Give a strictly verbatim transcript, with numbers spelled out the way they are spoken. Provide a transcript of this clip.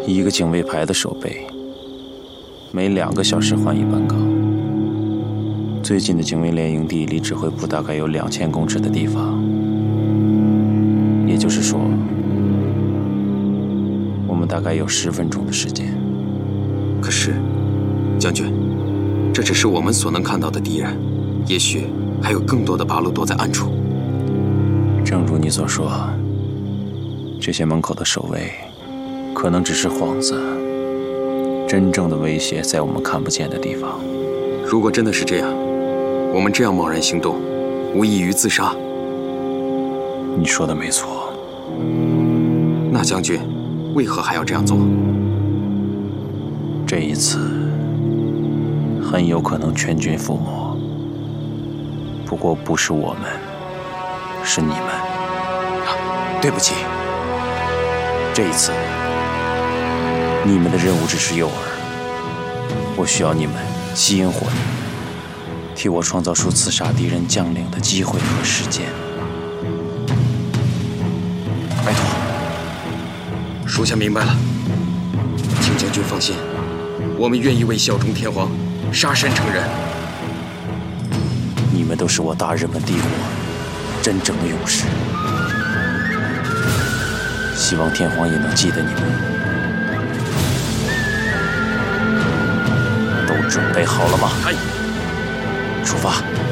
一个警卫排的守备，每两个小时换一班岗。最近的警卫连营地离指挥部大概有两千公尺的地方，也就是说，我们大概有十分钟的时间。 可是，将军，这只是我们所能看到的敌人，也许还有更多的八路躲在暗处。 正如你所说，这些门口的守卫可能只是幌子，真正的威胁在我们看不见的地方。 如果真的是这样，我们这样贸然行动，无异于自杀。 你说的没错。 那将军为何还要这样做？ 这一次很有可能全军覆没，不过不是我们，是你们。 啊，对不起。 这一次你们的任务只是诱饵，我需要你们吸引火力，替我创造出刺杀敌人将领的机会和时间。拜托。 属下明白了，请将军放心，我们愿意为效忠天皇，杀身成仁。 你们都是我大日本帝国真正的勇士，希望天皇也能记得你们。都准备好了吗？ 嗨， 出发。